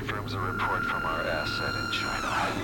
confirms a report from our asset in China.